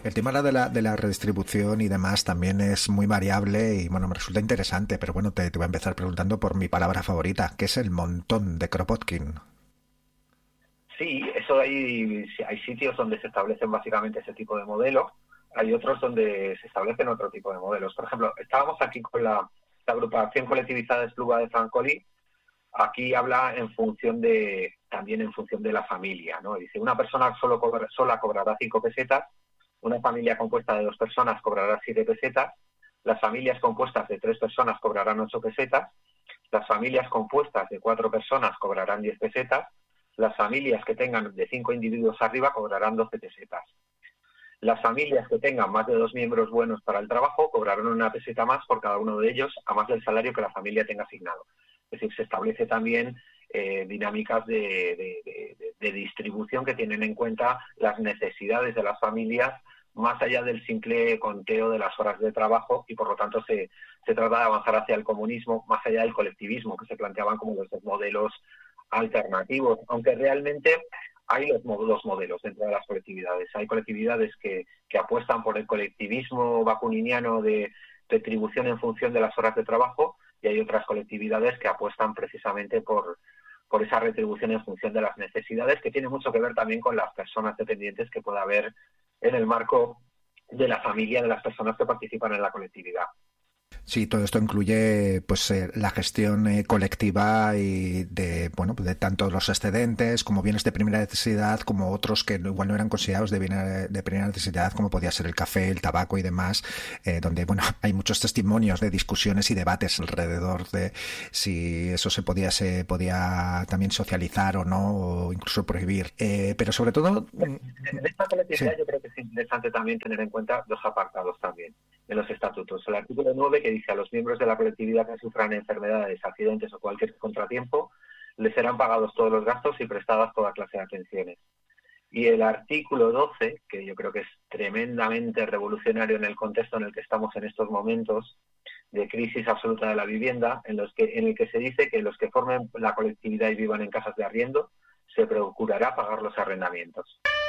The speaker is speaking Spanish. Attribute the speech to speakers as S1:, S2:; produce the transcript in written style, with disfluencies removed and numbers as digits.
S1: El tema de la redistribución y demás también es muy variable y bueno, me resulta interesante, pero bueno, te voy a empezar preguntando por mi palabra favorita, que es el montón de Kropotkin.
S2: Sí, eso hay sitios donde se establecen básicamente ese tipo de modelos, hay otros donde se establecen otro tipo de modelos. Por ejemplo, estábamos aquí con la agrupación colectivizada Espluga de Francolí. Aquí habla también en función de la familia, ¿no? Dice, una persona sola cobrará 5 pesetas, una familia compuesta de 2 personas cobrará 7 pesetas, las familias compuestas de 3 personas cobrarán 8 pesetas, las familias compuestas de 4 personas cobrarán 10 pesetas, las familias que tengan de 5 individuos arriba cobrarán 12 pesetas. Las familias que tengan más de 2 miembros buenos para el trabajo cobrarán 1 peseta más por cada uno de ellos, a más del salario que la familia tenga asignado. Es decir, se establece también dinámicas de distribución que tienen en cuenta las necesidades de las familias más allá del simple conteo de las horas de trabajo y por lo tanto se trata de avanzar hacia el comunismo, más allá del colectivismo que se planteaban como los modelos alternativos, aunque realmente hay los modelos dentro de las colectividades. Hay colectividades que apuestan por el colectivismo bakuniniano de retribución en función de las horas de trabajo y hay otras colectividades que apuestan precisamente por esa retribución en función de las necesidades, que tiene mucho que ver también con las personas dependientes que pueda haber en el marco de la familia de las personas que participan en la colectividad.
S1: Sí, todo esto incluye pues la gestión colectiva y de bueno de tanto los excedentes como bienes de primera necesidad como otros que igual no eran considerados de bienes de primera necesidad como podía ser el café, el tabaco y demás, donde bueno hay muchos testimonios de discusiones y debates alrededor de si eso se podía también socializar o no o incluso prohibir, pero sobre todo
S2: en esta colectividad
S1: sí.
S2: yo creo que es interesante también tener en cuenta 2 apartados también en los estatutos. El artículo 9 que dice a los miembros de la colectividad que sufran enfermedades, accidentes o cualquier contratiempo, les serán pagados todos los gastos y prestadas toda clase de atenciones. Y el artículo 12, que yo creo que es tremendamente revolucionario en el contexto en el que estamos en estos momentos de crisis absoluta de la vivienda, en el que se dice que los que formen la colectividad y vivan en casas de arriendo, se procurará pagar los arrendamientos.